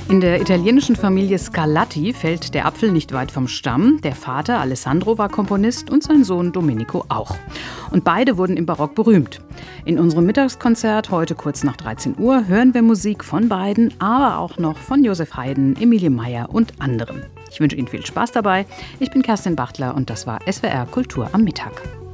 In der italienischen Familie Scarlatti fällt der Apfel nicht weit vom Stamm. Der Vater Alessandro war Komponist und sein Sohn Domenico auch. Und beide wurden im Barock berühmt. In unserem Mittagskonzert heute kurz nach 13 Uhr hören wir Musik von beiden, aber auch noch von Joseph Haydn, Emilie Meyer und anderen. Ich wünsche Ihnen viel Spaß dabei. Ich bin Kerstin Bachtler und das war SWR Kultur am Mittag.